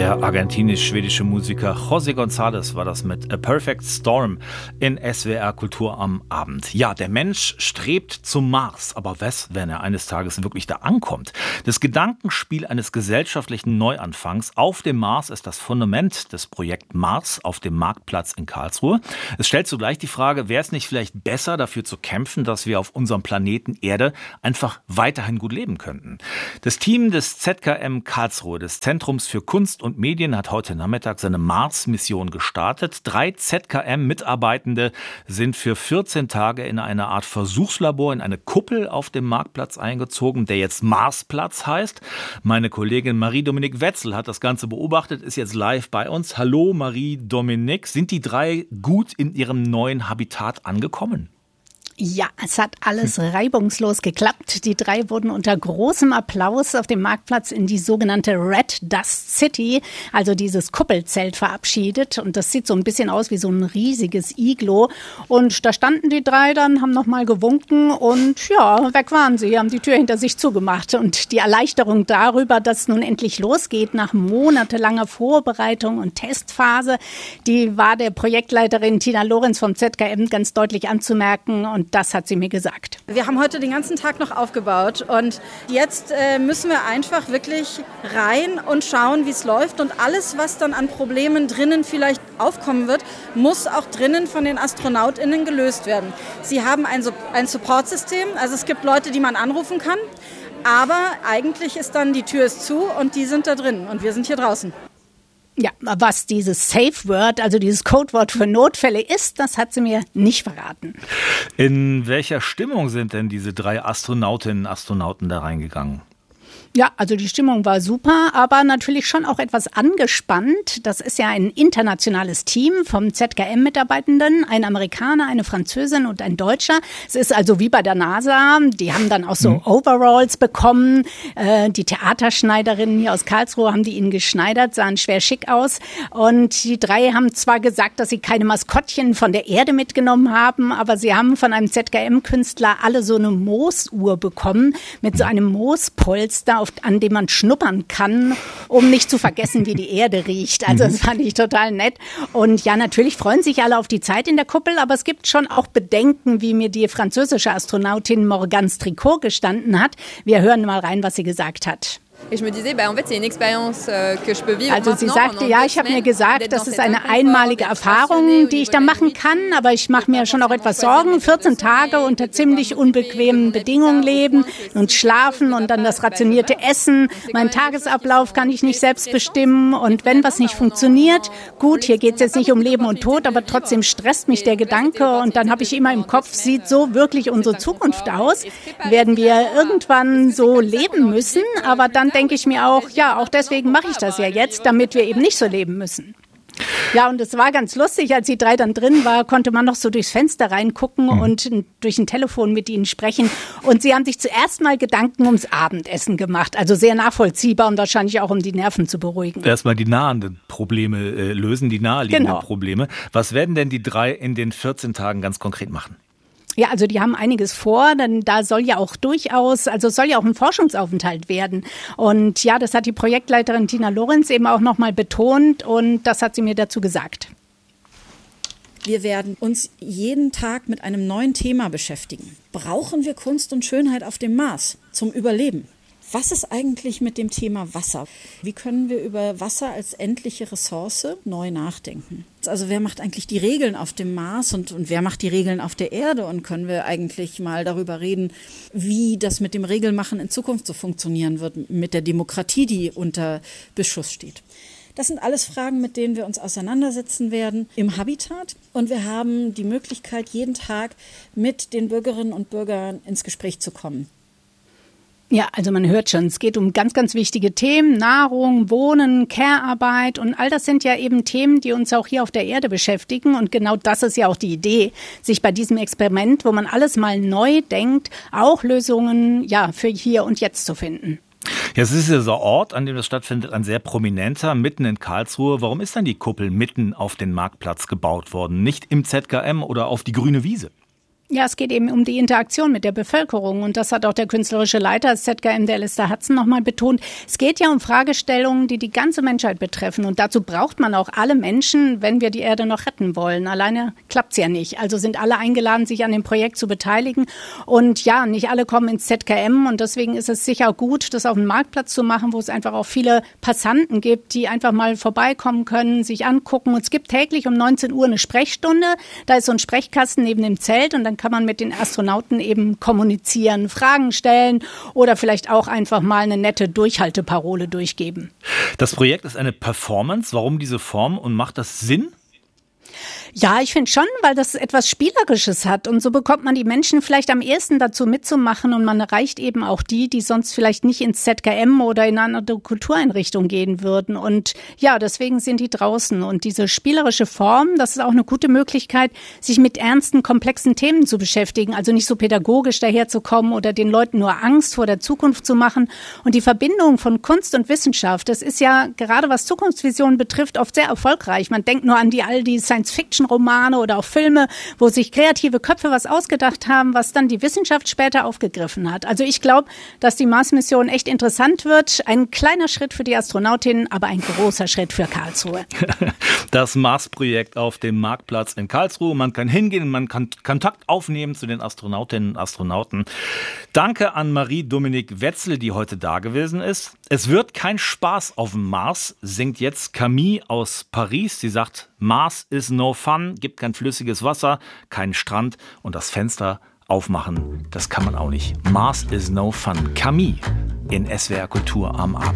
Der argentinisch-schwedische Musiker José González war das mit A Perfect Storm in SWR Kultur am Abend. Ja, der Mensch strebt zum Mars, aber was, wenn er eines Tages wirklich da ankommt? Das Gedankenspiel eines gesellschaftlichen Neuanfangs auf dem Mars ist das Fundament des Projekts Mars auf dem Marktplatz in Karlsruhe. Es stellt zugleich die Frage, wäre es nicht vielleicht besser, dafür zu kämpfen, dass wir auf unserem Planeten Erde einfach weiterhin gut leben könnten? Das Team des ZKM Karlsruhe, des Zentrums für Kunst und Medien, hat heute Nachmittag seine Mars-Mission gestartet. 3 ZKM-Mitarbeitende sind für 14 Tage in eine Art Versuchslabor in eine Kuppel auf dem Marktplatz eingezogen, der jetzt Marsplatz heißt. Meine Kollegin Marie-Dominique Wetzel hat das Ganze beobachtet, ist jetzt live bei uns. Hallo Marie-Dominique, sind die 3 gut in ihrem neuen Habitat angekommen? Ja, es hat alles reibungslos geklappt. Die 3 wurden unter großem Applaus auf dem Marktplatz in die sogenannte Red Dust City, also dieses Kuppelzelt, verabschiedet. Und das sieht so ein bisschen aus wie so ein riesiges Iglo. Und da standen die 3 dann, haben nochmal gewunken und ja, weg waren sie, haben die Tür hinter sich zugemacht. Und die Erleichterung darüber, dass es nun endlich losgeht nach monatelanger Vorbereitung und Testphase, die war der Projektleiterin Tina Lorenz vom ZKM ganz deutlich anzumerken. Und das hat sie mir gesagt. Wir haben heute den ganzen Tag noch aufgebaut und jetzt müssen wir einfach wirklich rein und schauen, wie es läuft. Und alles, was dann an Problemen drinnen vielleicht aufkommen wird, muss auch drinnen von den AstronautInnen gelöst werden. Sie haben ein Supportsystem, also es gibt Leute, die man anrufen kann, aber eigentlich ist dann die Tür ist zu und die sind da drin und wir sind hier draußen. Ja, was dieses Safe Word, also dieses Codewort für Notfälle ist, das hat sie mir nicht verraten. In welcher Stimmung sind denn diese 3 Astronautinnen und Astronauten da reingegangen? Ja, also die Stimmung war super, aber natürlich schon auch etwas angespannt. Das ist ja ein internationales Team vom ZKM-Mitarbeitenden, ein Amerikaner, eine Französin und ein Deutscher. Es ist also wie bei der NASA. Die haben dann auch so Overalls bekommen. Die Theaterschneiderinnen hier aus Karlsruhe haben die ihnen geschneidert, sahen schwer schick aus. Und die 3 haben zwar gesagt, dass sie keine Maskottchen von der Erde mitgenommen haben, aber sie haben von einem ZKM-Künstler alle so eine Moosuhr bekommen mit so einem Moospolster, an dem man schnuppern kann, um nicht zu vergessen, wie die Erde riecht. Also das fand ich total nett. Und ja, natürlich freuen sich alle auf die Zeit in der Kuppel, aber es gibt schon auch Bedenken, wie mir die französische Astronautin Morgane Stricot gestanden hat. Wir hören mal rein, was sie gesagt hat. Also sie sagte, ja, ich habe mir gesagt, das ist eine einmalige Erfahrung, die ich da machen kann, aber ich mache mir schon auch etwas Sorgen. 14 Tage unter ziemlich unbequemen Bedingungen leben und schlafen und dann das rationierte Essen. Meinen Tagesablauf kann ich nicht selbst bestimmen und wenn was nicht funktioniert, gut, hier geht es jetzt nicht um Leben und Tod, aber trotzdem stresst mich der Gedanke und dann habe ich immer im Kopf, sieht so wirklich unsere Zukunft aus? Werden wir irgendwann so leben müssen? Aber dann denke ich mir auch, ja, auch deswegen mache ich das ja jetzt, damit wir eben nicht so leben müssen. Ja, und es war ganz lustig, als die 3 dann drin war, konnte man noch so durchs Fenster reingucken und durch ein Telefon mit ihnen sprechen. Und sie haben sich zuerst mal Gedanken ums Abendessen gemacht. Also sehr nachvollziehbar und wahrscheinlich auch, um die Nerven zu beruhigen. Erstmal die nahenden Probleme lösen, die naheliegenden Probleme. Was werden denn die 3 in den 14 Tagen ganz konkret machen? Ja, also die haben einiges vor, denn da soll ja auch es soll ja auch ein Forschungsaufenthalt werden. Und ja, das hat die Projektleiterin Tina Lorenz eben auch nochmal betont und das hat sie mir dazu gesagt. Wir werden uns jeden Tag mit einem neuen Thema beschäftigen. Brauchen wir Kunst und Schönheit auf dem Mars zum Überleben? Was ist eigentlich mit dem Thema Wasser? Wie können wir über Wasser als endliche Ressource neu nachdenken? Also wer macht eigentlich die Regeln auf dem Mars und wer macht die Regeln auf der Erde? Und können wir eigentlich mal darüber reden, wie das mit dem Regelmachen in Zukunft so funktionieren wird, mit der Demokratie, die unter Beschuss steht? Das sind alles Fragen, mit denen wir uns auseinandersetzen werden im Habitat. Und wir haben die Möglichkeit, jeden Tag mit den Bürgerinnen und Bürgern ins Gespräch zu kommen. Ja, also man hört schon, es geht um ganz, ganz wichtige Themen, Nahrung, Wohnen, Care-Arbeit und all das sind ja eben Themen, die uns auch hier auf der Erde beschäftigen und genau das ist ja auch die Idee, sich bei diesem Experiment, wo man alles mal neu denkt, auch Lösungen für hier und jetzt zu finden. Ja, es ist ja so ein Ort, an dem das stattfindet, ein sehr prominenter, mitten in Karlsruhe. Warum ist dann die Kuppel mitten auf den Marktplatz gebaut worden, nicht im ZKM oder auf die grüne Wiese? Ja, es geht eben um die Interaktion mit der Bevölkerung und das hat auch der künstlerische Leiter des ZKM, der Alistair Hudson, nochmal betont. Es geht ja um Fragestellungen, die die ganze Menschheit betreffen und dazu braucht man auch alle Menschen, wenn wir die Erde noch retten wollen. Alleine klappt's ja nicht. Also sind alle eingeladen, sich an dem Projekt zu beteiligen und ja, nicht alle kommen ins ZKM und deswegen ist es sicher gut, das auf dem Marktplatz zu machen, wo es einfach auch viele Passanten gibt, die einfach mal vorbeikommen können, sich angucken. Und es gibt täglich um 19 Uhr eine Sprechstunde. Da ist so ein Sprechkasten neben dem Zelt und dann kann man mit den Astronauten eben kommunizieren, Fragen stellen oder vielleicht auch einfach mal eine nette Durchhalteparole durchgeben. Das Projekt ist eine Performance. Warum diese Form und macht das Sinn? Ja, ich finde schon, weil das etwas Spielerisches hat und so bekommt man die Menschen vielleicht am ehesten dazu mitzumachen und man erreicht eben auch die sonst vielleicht nicht ins ZKM oder in eine andere Kultureinrichtung gehen würden und ja, deswegen sind die draußen und diese spielerische Form, das ist auch eine gute Möglichkeit, sich mit ernsten, komplexen Themen zu beschäftigen, also nicht so pädagogisch daherzukommen oder den Leuten nur Angst vor der Zukunft zu machen und die Verbindung von Kunst und Wissenschaft, das ist ja gerade was Zukunftsvisionen betrifft oft sehr erfolgreich. Man denkt nur an all die Science-Fiction-Romane oder auch Filme, wo sich kreative Köpfe was ausgedacht haben, was dann die Wissenschaft später aufgegriffen hat. Also ich glaube, dass die Mars-Mission echt interessant wird. Ein kleiner Schritt für die Astronautinnen, aber ein großer Schritt für Karlsruhe. Das Mars-Projekt auf dem Marktplatz in Karlsruhe. Man kann hingehen, man kann Kontakt aufnehmen zu den Astronautinnen und Astronauten. Danke an Marie-Dominique Wetzel, die heute da gewesen ist. Es wird kein Spaß auf dem Mars, singt jetzt Camille aus Paris. Sie sagt, Mars is no fun, gibt kein flüssiges Wasser, keinen Strand und das Fenster aufmachen, das kann man auch nicht. Mars is no fun. Camille in SWR Kultur am Abend.